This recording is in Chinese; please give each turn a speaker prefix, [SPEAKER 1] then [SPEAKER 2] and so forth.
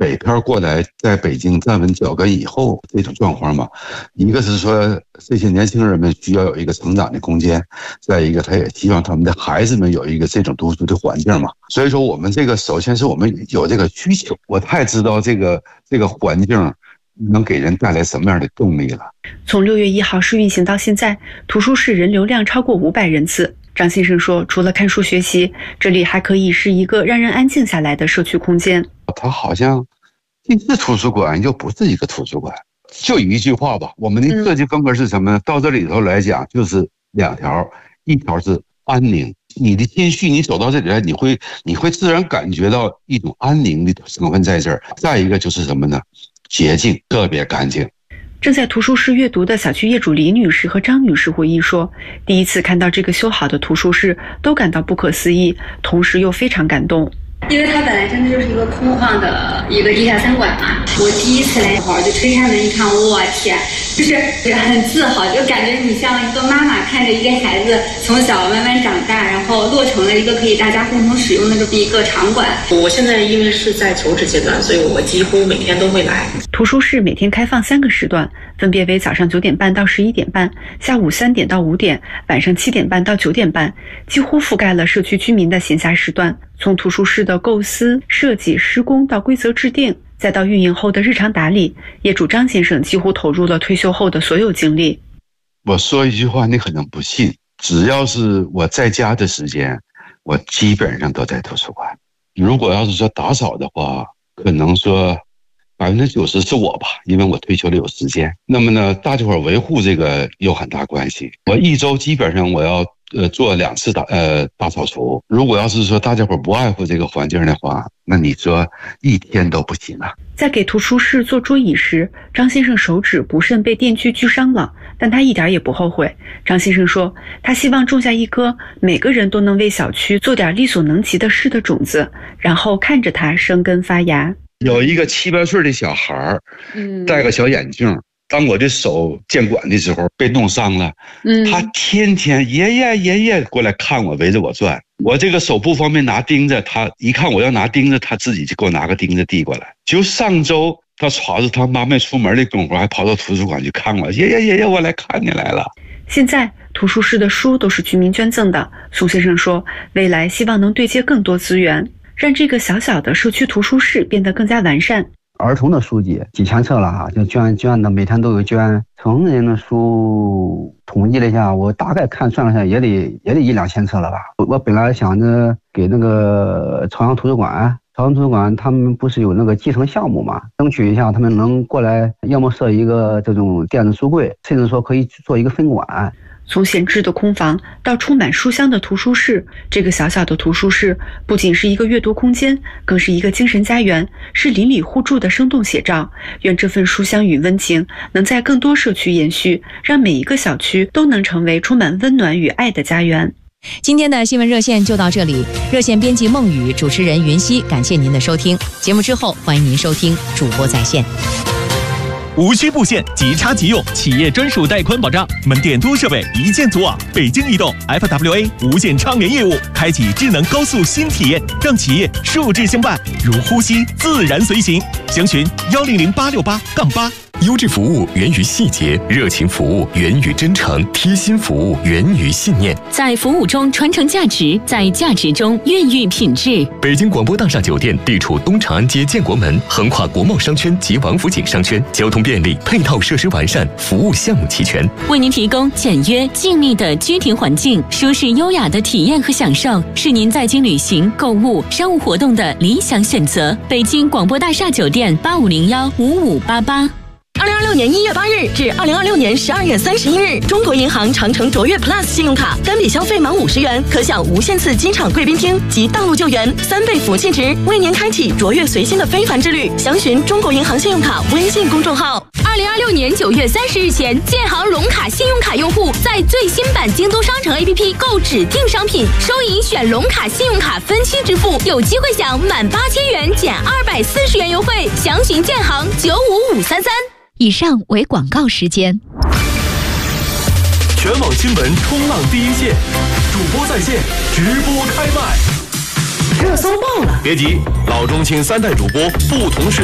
[SPEAKER 1] 北漂过来在北京站稳脚跟以后这种状况嘛。一个是说这些年轻人们需要有一个成长的空间，再一个他也希望他们的孩子们有一个这种读书的环境嘛。所以说我们这个首先是我们有这个需求，我太知道这个环境能给人带来什么样的动力了。
[SPEAKER 2] 从6月1号试运行到现在，图书室人流量超过500人次。张先生说，除了看书学习，这里还可以是一个让人安静下来的社区空间。
[SPEAKER 1] 它好像既是图书馆又不是一个图书馆。就一句话吧，我们的设计风格是什么呢？到这里头来讲就是2条，一条是安宁，你的心绪你走到这里来，你会自然感觉到一种安宁的成分在这儿。再一个就是什么呢？洁净，特别干净。
[SPEAKER 2] 正在图书室阅读的小区业主李女士和张女士回忆说，第一次看到这个修好的图书室都感到不可思议，同时又非常感动。
[SPEAKER 3] 因为它本来真的就是一个空旷的一个地下3馆嘛，我第一次来好就推开门一看，我天，就是很自豪，就感觉你像一个妈妈看着一个孩子从小慢慢长大，然后落成了一个可以大家共同使用的这么一个场馆。
[SPEAKER 4] 我现在因为是在求职阶段，所以我几乎每天都会来。
[SPEAKER 2] 图书室每天开放3个时段，分别为早上9点半到11点半，下午3点到5点，晚上7点半到9点半，几乎覆盖了社区居民的闲暇时段。从图书室的构思、设计、施工到规则制定，再到运营后的日常打理，业主张先生几乎投入了退休后的所有精力。
[SPEAKER 1] 我说一句话你可能不信，只要是我在家的时间，我基本上都在图书馆。如果要是说打扫的话，可能说90%是我吧，因为我退休了有时间。那么呢，大家伙维护这个有很大关系。我一周基本上我要做2次大扫除。如果要是说大家伙不爱护这个环境的话，那你说一天都不行啊。
[SPEAKER 2] 在给图书室做桌椅时，张先生手指不慎被电锯锯伤了，但他一点也不后悔。张先生说，他希望种下一颗每个人都能为小区做点力所能及的事的种子，然后看着它生根发芽。
[SPEAKER 1] 有一个7、8岁的小孩，戴个小眼镜，当我的手监管的时候被弄伤了，他天天爷爷过来看我，围着我转。我这个手不方便拿钉子，他一看我要拿钉子，他自己就给我拿个钉子递过来。就上周他吵着他妈没出门的功夫，还跑到图书馆去看我，爷爷我来看你来了。
[SPEAKER 2] 现在图书室的书都是居民捐赠的。宋先生说，未来希望能对接更多资源，让这个小小的社区图书室变得更加完善。
[SPEAKER 5] 儿童的书籍几千册了哈，就捐的，每天都有捐。成人的书统计了一下，我大概算了一下，也得1、2千册了吧。我本来想着给那个朝阳图书馆他们不是有那个继承项目嘛，争取一下他们能过来，要么设一个这种电子书柜，甚至说可以做一个分馆。
[SPEAKER 2] 从闲置的空房到充满书香的图书室，这个小小的图书室不仅是一个阅读空间，更是一个精神家园，是邻里互助的生动写照。愿这份书香与温情能在更多社区延续，让每一个小区都能成为充满温暖与爱的家园。
[SPEAKER 6] 今天的新闻热线就到这里，热线编辑孟宇，主持人云溪，感谢您的收听。节目之后欢迎您收听主播在线。
[SPEAKER 7] 无需布线，即插即用，企业专属带宽保障，门店多设备一键组网。北京移动 FWA 无线畅联业务，开启智能高速新体验，让企业数字相伴，如呼吸，自然随行。详询100-868-8。
[SPEAKER 8] 优质服务源于细节，热情服务源于真诚，贴心服务源于信念。
[SPEAKER 9] 在服务中传承价值，在价值中孕育品质。
[SPEAKER 8] 北京广播大厦酒店地处东长安街建国门，横跨国贸商圈及王府井商圈，交通便利，配套设施完善，服务项目齐全，
[SPEAKER 9] 为您提供简约静谧的居庭环境，舒适优雅的体验和享受，是您在京旅行、购物、商务活动的理想选择。北京广播大厦酒店8501-5588。
[SPEAKER 10] 2026年1月8日至2026年12月31日，中国银行长城卓越 Plus 信用卡单笔消费满50元，可享无限次机场贵宾厅及道路救援3倍福气值，为您开启卓越随心的非凡之旅。详询中国银行信用卡微信公众号。
[SPEAKER 9] 2026年9月30日前，建行融卡信用卡用户在最新版京东商城 APP 购指定商品，收银选融卡信用卡分期支付，有机会享满8000元减240元优惠。详询建行95533。
[SPEAKER 6] 以上为广告时间。
[SPEAKER 7] 全网新闻冲浪第一线，主播在线，直播开麦，
[SPEAKER 10] 热搜爆了！
[SPEAKER 7] 别急，老中青3代主播不同视